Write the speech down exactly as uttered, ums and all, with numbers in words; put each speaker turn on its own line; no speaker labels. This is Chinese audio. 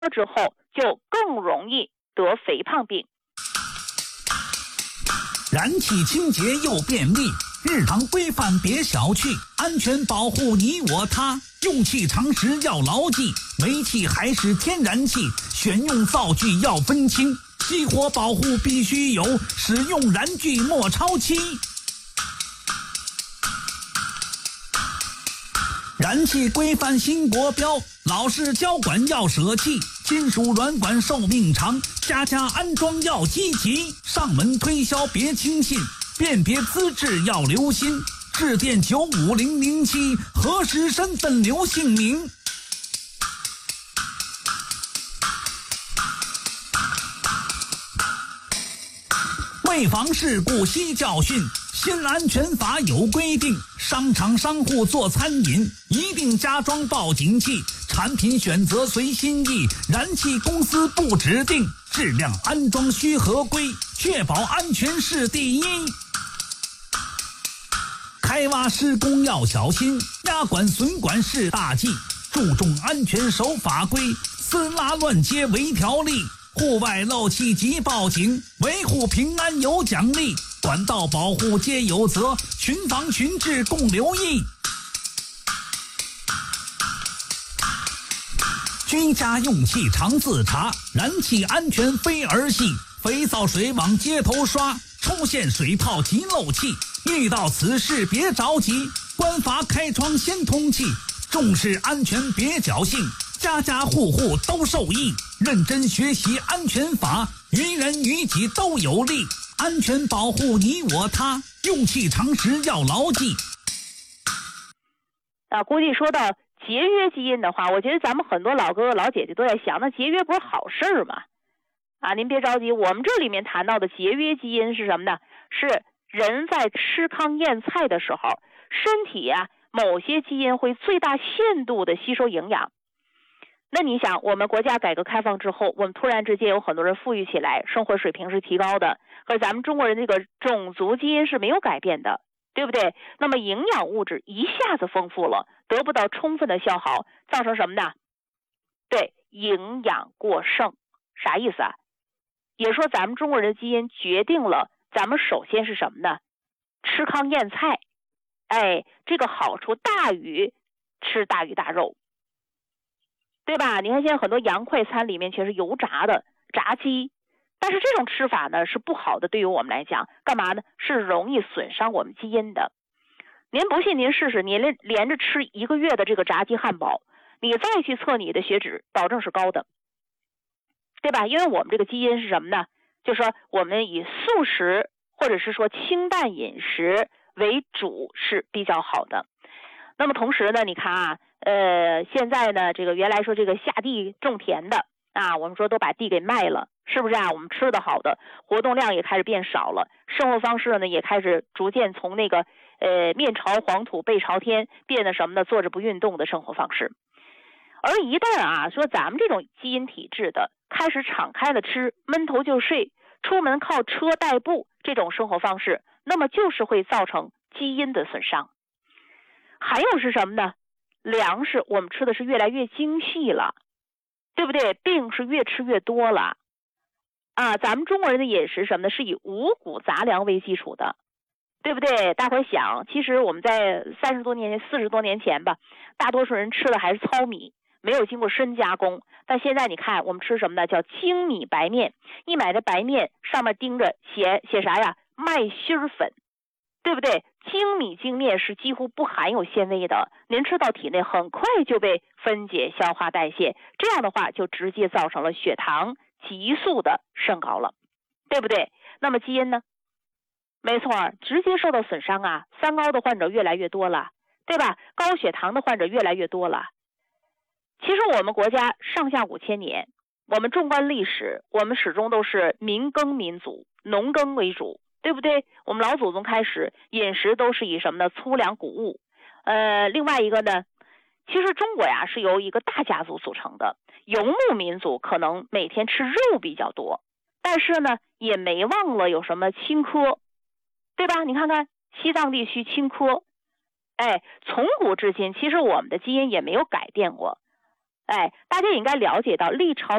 之后就更容易得肥胖病。
燃气清洁又便利，日常规范别小觑，安全保护你我他，用气常识要牢记，煤气还是天然气，选用灶具要分清，熄火保护必须有，使用燃具莫超期。燃气规范新国标，老式交管要舍弃，金属软管寿命长，家家安装要积极，上门推销别轻信，辨别资质要留心，致电九五零零七，核实身份留姓名。为防事故悉教训，新安全法有规定，商场商户做餐饮一定加装报警器，产品选择随心意，燃气公司不指定，质量安装需合规，确保安全是第一。开挖施工要小心，压管损管是大忌，注重安全守法规，私拉乱接为条例，户外漏气即报警，维护平安有奖励，管道保护皆有责，群防群治共留意。居家用气常自查，燃气安全非儿戏，肥皂水往街头刷，出现水泡即漏气，遇到此事别着急，关阀开窗先通气，重视安全别侥幸，家家户户都受益，认真学习安全法，于人于己都有利，安全保护你我他，用气常识要牢记。
啊，估计说到节约基因的话，我觉得咱们很多老哥哥老姐姐都在想，那节约不是好事儿吗？啊，您别着急，我们这里面谈到的节约基因是什么呢？是人在吃糠咽菜的时候，身体啊某些基因会最大限度的吸收营养。那你想，我们国家改革开放之后，我们突然之间有很多人富裕起来，生活水平是提高的，可是咱们中国人这个种族基因是没有改变的，对不对？那么营养物质一下子丰富了，得不到充分的消耗，造成什么呢？对，营养过剩。啥意思啊？也说咱们中国人的基因决定了咱们首先是什么呢？吃糠咽菜，哎，这个好处大于吃大鱼大肉，对吧？你看现在很多洋快餐里面全是油炸的炸鸡，但是这种吃法呢是不好的，对于我们来讲，干嘛呢？是容易损伤我们基因的。您不信您试试，您连连着吃一个月的这个炸鸡汉堡，你再去测你的血脂，保证是高的，对吧？因为我们这个基因是什么呢？就是说我们以素食或者是说清淡饮食为主是比较好的。那么同时呢，你看啊，呃，现在呢，这个原来说这个下地种田的啊，我们说都把地给卖了，是不是啊？我们吃的好的，活动量也开始变少了，生活方式呢也开始逐渐从那个呃面朝黄土背朝天，变得什么呢？坐着不运动的生活方式。而一旦啊说咱们这种基因体质的开始敞开了吃，闷头就睡，出门靠车代步这种生活方式，那么就是会造成基因的损伤。还有是什么呢？粮食我们吃的是越来越精细了，对不对？病是越吃越多了啊！咱们中国人的饮食什么呢？是以五谷杂粮为基础的，对不对？大伙想，其实我们在三十多年前、四十多年前吧，大多数人吃的还是糙米，没有经过深加工。但现在你看，我们吃什么呢？叫精米白面。一买的白面上面盯着写写啥呀？麦芯粉，对不对？精米精面是几乎不含有纤维的，您吃到体内很快就被分解、消化、代谢，这样的话就直接造成了血糖急速的升高了，对不对？那么基因呢？没错，直接受到损伤啊！三高的患者越来越多了，对吧？高血糖的患者越来越多了。其实我们国家上下五千年，我们纵观历史，我们始终都是民耕民族，农耕为主，对不对？我们老祖宗开始饮食都是以什么呢？粗粮谷物。呃，另外一个呢，其实中国呀是由一个大家族组成的，游牧民族可能每天吃肉比较多，但是呢也没忘了有什么青稞，对吧？你看看西藏地区青稞，哎，从古至今其实我们的基因也没有改变过。 哎，大家也应该了解到历朝